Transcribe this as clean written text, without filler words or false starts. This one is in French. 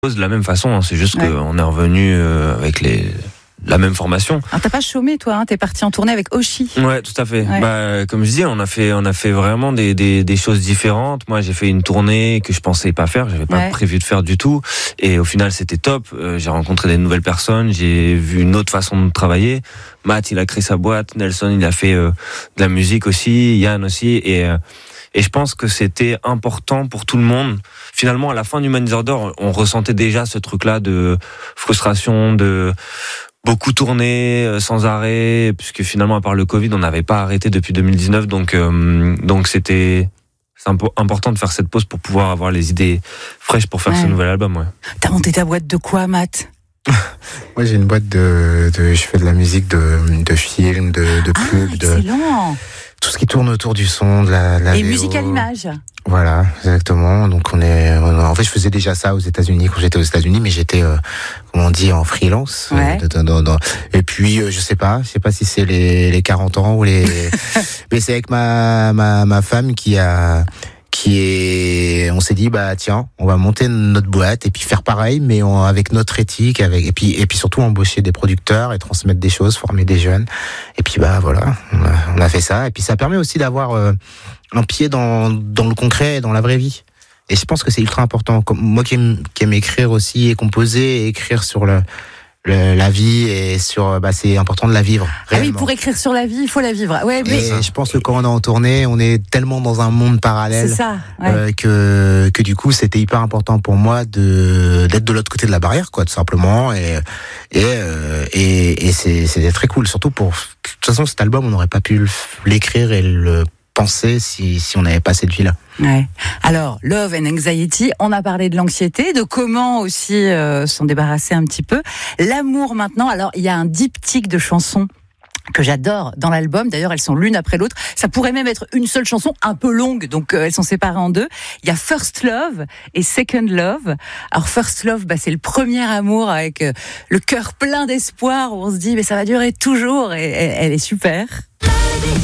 De la même façon, hein, c'est juste qu'on est revenu avec la même formation. Alors t'as pas chômé toi, hein, t'es parti en tournée avec Oshi. Ouais, tout à fait. Ouais. Comme je dis, on a fait vraiment des choses différentes. Moi, j'ai fait une tournée que je pensais pas faire, j'avais pas prévu de faire du tout. Et au final, c'était top. J'ai rencontré des nouvelles personnes, j'ai vu une autre façon de travailler. Matt, il a créé sa boîte. Nelson, il a fait de la musique aussi. Yann aussi. Et je pense que c'était important pour tout le monde. Finalement, à la fin du Man Disorder, on ressentait déjà ce truc-là de frustration, de beaucoup tourner sans arrêt, puisque finalement, à part le Covid, on n'avait pas arrêté depuis 2019. Donc c'est important de faire cette pause pour pouvoir avoir les idées fraîches pour faire ce nouvel album. Ouais. T'as monté ta boîte de quoi, Matt ? Moi, j'ai une boîte je fais de la musique de films, de pubs, excellent. Tout ce qui tourne autour du son, de la et VO. musique à l'image. Voilà, exactement. Donc en fait, je faisais déjà ça aux États-Unis quand j'étais aux États-Unis, mais j'étais, en freelance. Ouais. Et puis, je sais pas si c'est les 40 ans ou mais c'est avec ma femme on s'est dit tiens, on va monter notre boîte et puis faire pareil, mais avec notre éthique, et puis surtout embaucher des producteurs et transmettre des choses, former des jeunes. Et puis voilà, on a fait ça. Et puis ça permet aussi d'avoir un pied dans le concret, dans la vraie vie. Et je pense que c'est ultra important. Comme moi qui aime écrire aussi et composer et écrire sur la vie et sur c'est important de la vivre réellement. Ah oui, pour écrire sur la vie, il faut la vivre. Ouais, mais et je pense que quand on est en tournée, on est tellement dans un monde parallèle, c'est ça, que du coup c'était hyper important pour moi d'être de l'autre côté de la barrière, quoi, tout simplement. Et c'est très cool, surtout de toute façon cet album on n'aurait pas pu l'écrire et le penser si on n'avait pas cette vie-là. Ouais. Alors, Love and Anxiety, on a parlé de l'anxiété, de comment aussi s'en débarrasser un petit peu. L'amour maintenant, alors il y a un diptyque de chansons que j'adore dans l'album. D'ailleurs, elles sont l'une après l'autre. Ça pourrait même être une seule chanson, un peu longue, donc elles sont séparées en deux. Il y a First Love et Second Love. Alors First Love, c'est le premier amour avec le cœur plein d'espoir où on se dit mais ça va durer toujours, et elle est super.